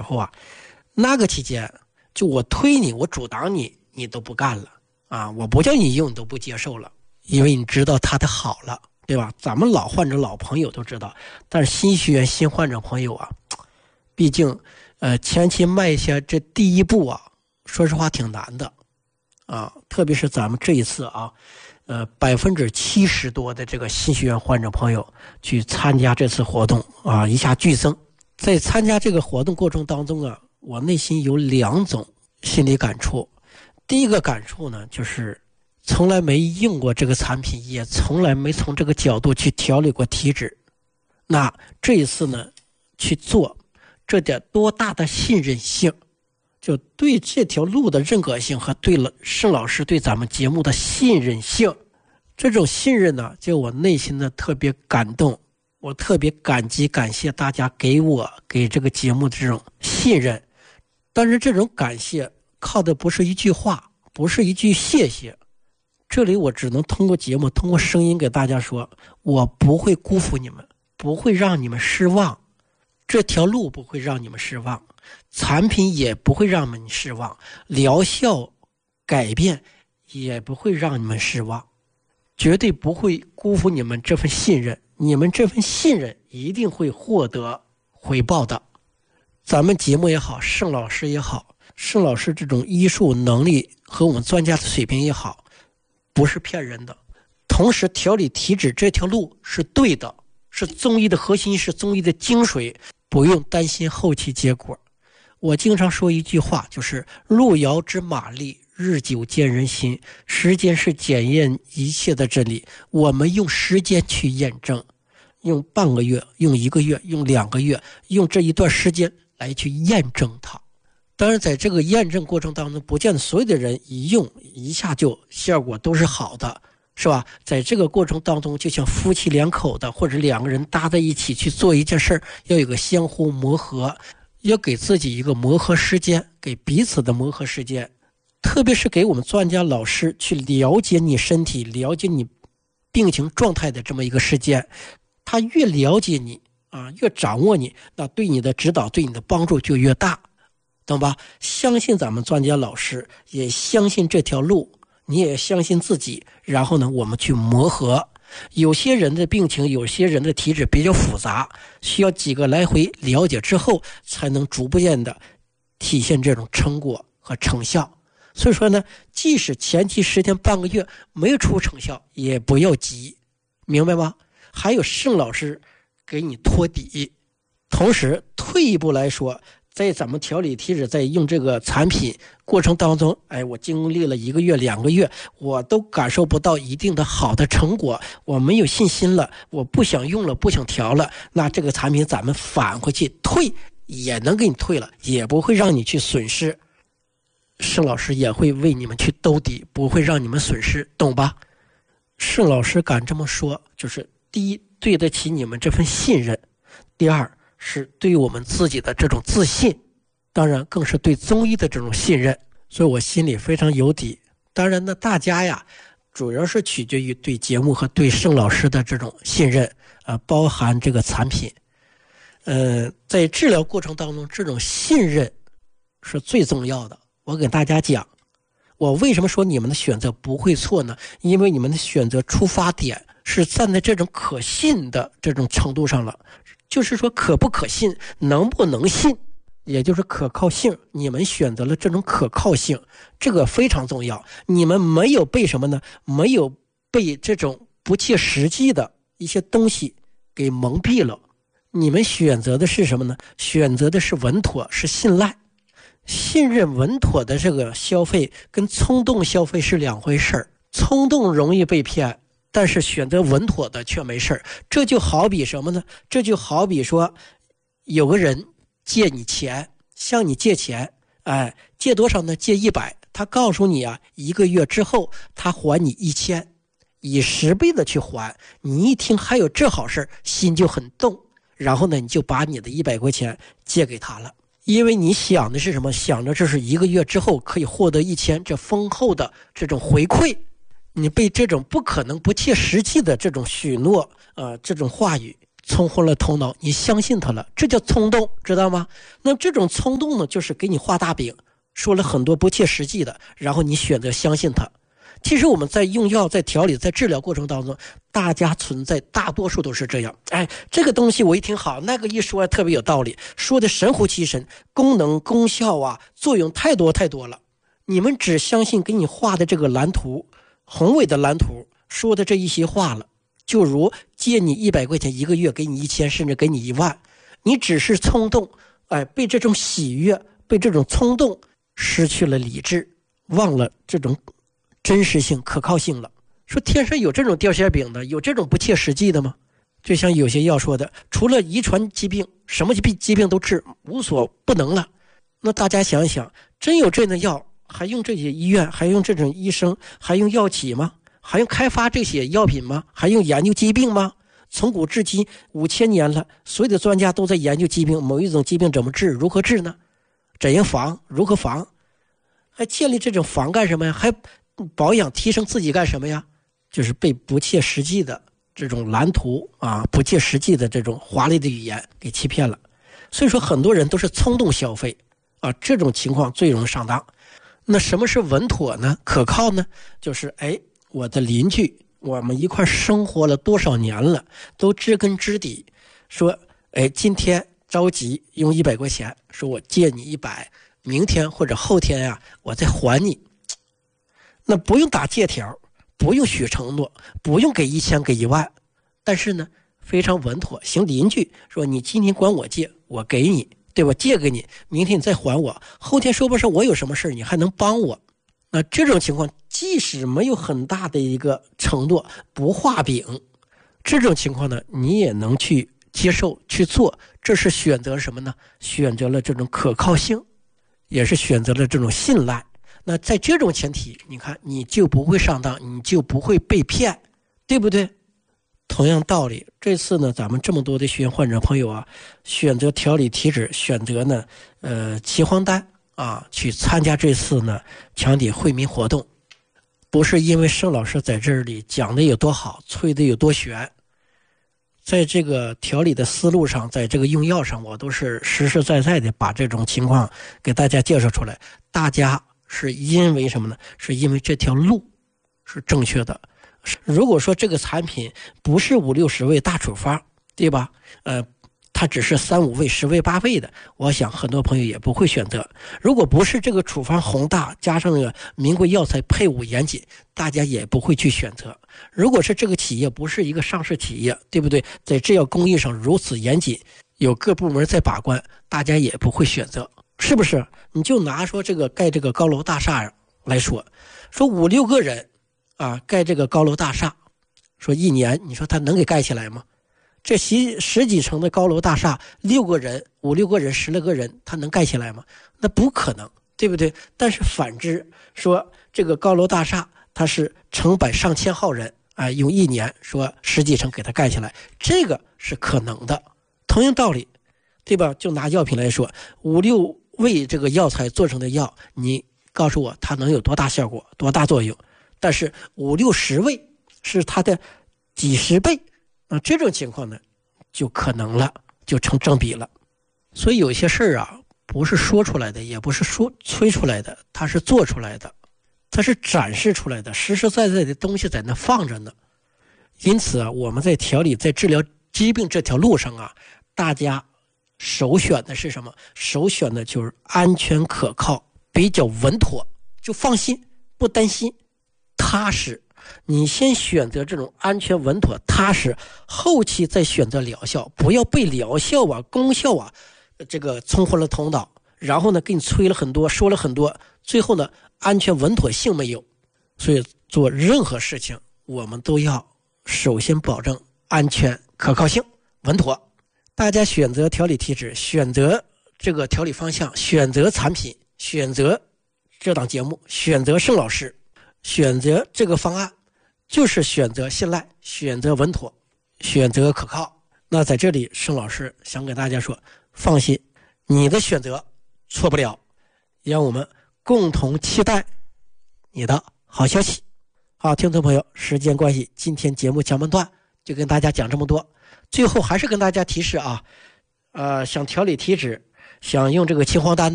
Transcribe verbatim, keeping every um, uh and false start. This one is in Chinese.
候啊，那个期间就我推你，我阻挡你，你都不干了啊！我不叫你用，你都不接受了，因为你知道他的好了，对吧？咱们老患者、老朋友都知道，但是新学员、新患者朋友啊，毕竟呃前期迈下这第一步啊，说实话挺难的啊，特别是咱们这一次啊。呃，百分之七十多的这个新学员患者朋友去参加这次活动啊，一下剧增。在参加这个活动过程当中啊，我内心有两种心理感触。第一个感触呢，就是从来没用过这个产品，也从来没从这个角度去调理过体脂。那这一次呢，去做，这点多大的信任性！就对这条路的认可性和对了盛老师对咱们节目的信任性，这种信任呢，就我内心的特别感动，我特别感激感谢大家给我给这个节目的这种信任。但是这种感谢靠的不是一句话，不是一句谢谢，这里我只能通过节目通过声音给大家说，我不会辜负你们，不会让你们失望，这条路不会让你们失望，产品也不会让你们失望，疗效改变也不会让你们失望，绝对不会辜负你们这份信任，你们这份信任一定会获得回报的。咱们节目也好，盛老师也好，盛老师这种医术能力和我们专家的水平也好，不是骗人的。同时调理体脂这条路是对的，是中医的核心，是中医的精髓，不用担心后期结果。我经常说一句话，就是路遥知马力，日久见人心，时间是检验一切的真理，我们用时间去验证，用半个月，用一个月，用两个月，用这一段时间来去验证它。当然在这个验证过程当中，不见所有的人一用一下就效果都是好的，是吧？在这个过程当中，就像夫妻两口的或者两个人搭在一起去做一件事，要有个相互磨合，要给自己一个磨合时间，给彼此的磨合时间，特别是给我们专家老师去了解你身体，了解你病情状态的这么一个时间。他越了解你啊，越掌握你，那对你的指导对你的帮助就越大，懂吧？相信咱们专家老师，也相信这条路，你也相信自己，然后呢我们去磨合。有些人的病情，有些人的体质比较复杂，需要几个来回了解之后才能逐步的体现这种成果和成效。所以说呢，即使前期十天半个月没有出成效，也不要急，明白吗？还有盛老师给你托底。同时退一步来说，在咱们调理体脂，在用这个产品过程当中，哎，我经历了一个月两个月，我都感受不到一定的好的成果，我没有信心了，我不想用了，不想调了，那这个产品咱们返回去退也能给你退了，也不会让你去损失，盛老师也会为你们去兜底，不会让你们损失，懂吧？盛老师敢这么说，就是第一，对得起你们这份信任，第二是对我们自己的这种自信，当然更是对中医的这种信任，所以我心里非常有底。当然呢，大家呀主要是取决于对节目和对盛老师的这种信任，呃，包含这个产品。呃，在治疗过程当中，这种信任是最重要的。我给大家讲，我为什么说你们的选择不会错呢？因为你们的选择出发点是站在这种可信的这种程度上了，就是说可不可信，能不能信，也就是可靠性，你们选择了这种可靠性，这个非常重要。你们没有被什么呢？没有被这种不切实际的一些东西给蒙蔽了。你们选择的是什么呢？选择的是稳妥，是信赖。信任稳妥的这个消费跟冲动消费是两回事，冲动容易被骗，但是选择稳妥的却没事。这就好比什么呢？这就好比说有个人借你钱，向你借钱，哎，借多少呢？借一百，他告诉你啊，一个月之后他还你一千，以十倍的去还。你一听还有这好事，心就很动，然后呢你就把你的一百块钱借给他了。因为你想的是什么？想着这是一个月之后可以获得一千，这丰厚的这种回馈，你被这种不可能不切实际的这种许诺呃，这种话语冲昏了头脑，你相信它了，这叫冲动，知道吗？那这种冲动呢，就是给你画大饼，说了很多不切实际的，然后你选择相信它。其实我们在用药、在调理、在治疗过程当中，大家存在大多数都是这样。哎，这个东西我一听好，那个一说特别有道理，说的神乎其神，功能、功效啊，作用太多太多了。你们只相信给你画的这个蓝图，宏伟的蓝图，说的这一些话了。就如借你一百块钱一个月，给你一千，甚至给你一万，你只是冲动，哎，被这种喜悦，被这种冲动失去了理智，忘了这种真实性、可靠性了。说天上有这种掉馅饼的，有这种不切实际的吗？就像有些药说的，除了遗传疾病，什么疾病疾病都治，无所不能了。那大家想一想，真有这样的药，还用这些医院，还用这种医生，还用药企吗？还用开发这些药品吗？还用研究疾病吗？从古至今五千年了，所有的专家都在研究疾病，某一种疾病怎么治，如何治呢？怎样防，如何防？还建立这种防干什么呀？还保养提升自己干什么呀？就是被不切实际的这种蓝图啊，不切实际的这种华丽的语言给欺骗了。所以说很多人都是冲动消费啊，这种情况最容易上当。那什么是稳妥呢？可靠呢？就是哎，我的邻居，我们一块生活了多少年了，都知根知底，说哎，今天着急用一百块钱，说我借你一百，明天或者后天呀、啊，我再还你。那不用打借条，不用许承诺，不用给一千给一万，但是呢非常稳妥，行邻居，说你今天管我借，我给你，对吧？借给你，明天你再还我，后天说不上我有什么事你还能帮我。那这种情况即使没有很大的一个承诺，不画饼，这种情况呢你也能去接受去做，这是选择什么呢？选择了这种可靠性，也是选择了这种信赖。那在这种前提，你看你就不会上当，你就不会被骗，对不对？同样道理，这次呢咱们这么多的血源患者朋友啊，选择调理体质，选择呢呃齐黄丹啊去参加这次呢强体惠民活动，不是因为盛老师在这里讲的有多好，吹的有多玄，在这个调理的思路上，在这个用药上，我都是实实在在的把这种情况给大家介绍出来。大家是因为什么呢？是因为这条路是正确的。如果说这个产品不是五六十味大处方，对吧？呃，它只是三五味、十味、八味的，我想很多朋友也不会选择。如果不是这个处方宏大，加上那个名贵药材配伍严谨，大家也不会去选择。如果是这个企业不是一个上市企业，对不对？在制药工艺上如此严谨，有各部门在把关，大家也不会选择。是不是？你就拿说这个盖这个高楼大厦来说，说五六个人啊盖这个高楼大厦，说一年你说他能给盖起来吗？这十十几层的高楼大厦，六个人五六个人十来个人他能盖起来吗？那不可能，对不对？但是反之说这个高楼大厦它是成百上千号人啊，用一年说十几层给它盖起来，这个是可能的。同样道理，对吧？就拿药品来说，五六味这个药材做成的药，你告诉我它能有多大效果，多大作用？但是五六十味是它的几十倍，那这种情况呢就可能了，就成正比了。所以有些事儿啊不是说出来的，也不是说吹出来的，它是做出来的，它是展示出来的，实实在在的东西在那放着呢。因此啊，我们在调理在治疗疾病这条路上啊，大家首选的是什么？首选的就是安全可靠，比较稳妥，就放心，不担心，踏实。你先选择这种安全稳妥踏实，后期再选择疗效，不要被疗效啊功效啊这个冲昏了头脑，然后呢给你吹了很多说了很多，最后呢安全稳妥性没有。所以做任何事情我们都要首先保证安全可靠性稳妥。大家选择调理体质，选择这个调理方向，选择产品，选择这档节目，选择盛老师，选择这个方案，就是选择信赖，选择稳妥，选择可靠。那在这里盛老师想给大家说，放心，你的选择错不了，让我们共同期待你的好消息。好，听众朋友，时间关系，今天节目前半段就跟大家讲这么多。 最后还是跟大家提示啊，呃，想调理体脂，想用这个青黄丹